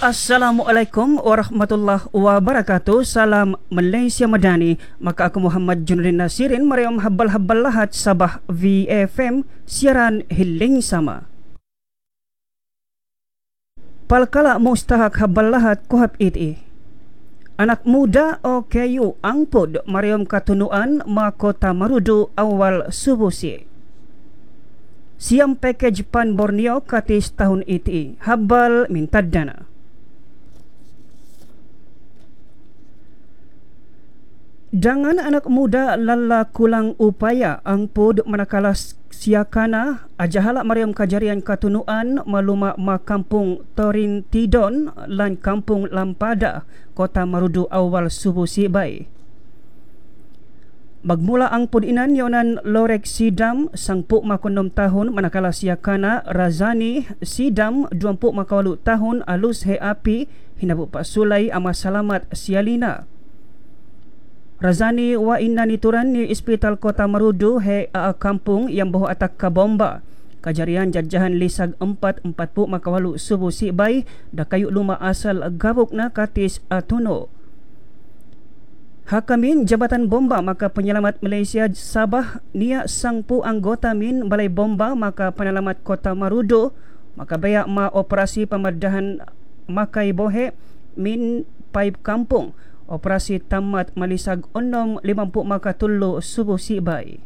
Assalamualaikum warahmatullahi wabarakatuh. Salam Malaysia Madani. Maka aku Muhammad Junudin Nasirin mariam habal-habal lahat Sabah VFM siaran hiling sama. Palkala mustahak habal lahat kuhab iti. Anak muda OKU angpod mariam katunuan Kota Marudu awal subusi. Siam package pan Borneo katis tahun iti. Habal minta dana. Jangan anak muda lala kulang upaya angpod manakala siakana ajahala mariam kajarian katunuan maluma kampung Torin Tidon lan kampung Lampada Kota Marudu awal subuh sibai. Magmula angpod inan yonan Lorek Sidam sangpuk makonom tahun manakala siakana Razani Sidam 20 makawalu tahun alus he api hinabu pasulay ama salamat sialina. Razani wa inna nituran ni Hospital Kota Marudu he kampung yang boh atak ka bomba. Kajarian jajahan lisag 440 makawalu subuh sibay da kayu luma asal gabuk na katis atuno. Hakamin Jabatan Bomba maka Penyelamat Malaysia Sabah niya sangpu anggota min Balai Bomba maka Penyelamat Kota Marudu maka bayak ma operasi pemadahan makai bohe min paip kampung. Operasi tamat malisag 50 maka tullo subuh sibay.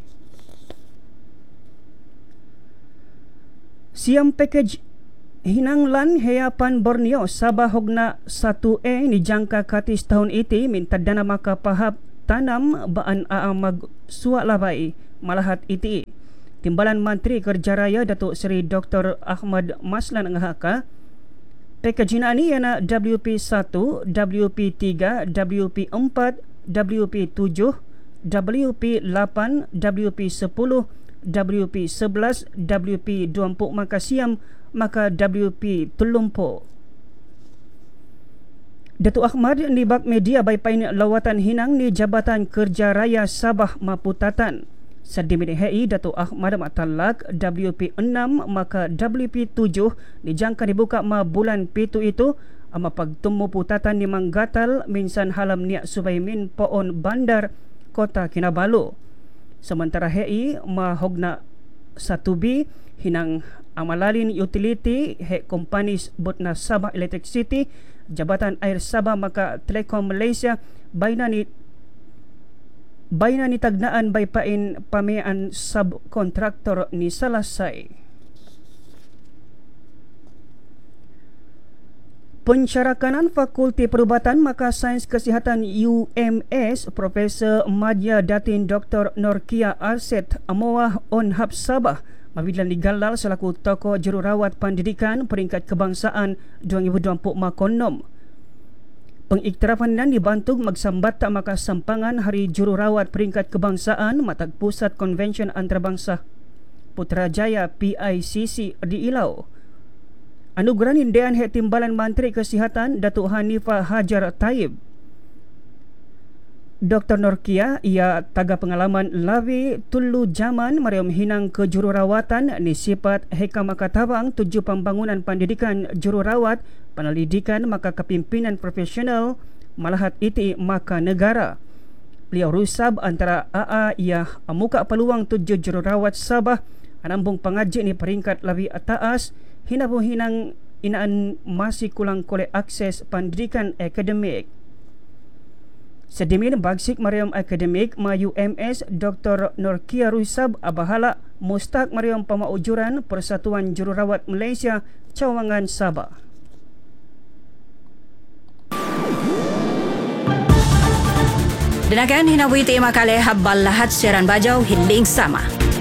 Siam package hinanglan heapan Borneo Sabah hogna 1A ni jangka katis tahun iti minta dana maka pahap tanam baan mag suak labai malahat iti. Timbalan Menteri Kerja Raya Datuk Seri Dr. Ahmad Maslan ngahaka package ini yana WP1, WP3, WP4, WP7, WP8, WP10, WP11, WP20 maka siam maka WP30. Datuk Ahmad ni bak media baypain lawatan hinang ni Jabatan Kerja Raya Sabah Maputatan. Sedemini hei Datuk Ahmad matalak WP6 maka WP7 dijangka dibuka ma bulan pitu itu ama pagtumu putatan ni manggatal minsan halam niak subay min poon bandar Kota Kinabalu. Sementara hei ma hogna 1B hinang amalalin utility he companies botna Sabah Electricity Jabatan Air Sabah maka Telekom Malaysia bayna ni tagnaan baypain pamean subkontraktor ni Salasay. Pencarakanan Fakulti Perubatan maka Sains Kesihatan UMS Profesor Madya Datin Dr. Norkia Arset Amoah Onhab Sabah mabidlan digalal selaku tokoh jururawat pendidikan peringkat kebangsaan 2020 makonom. Pengiktirafan dan dibantu magsambat tak maka sampangan Hari Jururawat Peringkat Kebangsaan matag Pusat Konvensyen Antarabangsa Putrajaya PICC di Ilau. Anugerah nindian he Timbalan Menteri Kesihatan Datuk Hanifah Hajar Taib. Dr. Norkia ia taga pengalaman lawi tulu zaman mariam hinang ke jururawatan ni sifat heka maka tabang tuju pembangunan pendidikan jururawat pendidikan maka kepimpinan profesional malahat iti maka negara. Beliau rusab antara AA ia amuka peluang tuju jururawat Sabah anambung pengaji ni peringkat lawi ataas hinabu hinang inaan masih kulang kole akses pendidikan akademik. Sedimin bagsik mariam akademik ma UMS Dr. Norkia Rusab abahala mustaq mariam pamaujuran Persatuan Jururawat Malaysia Cawangan Sabah. Danakan hinabuhi tema kali habal lahat siaran bajau hiling sama.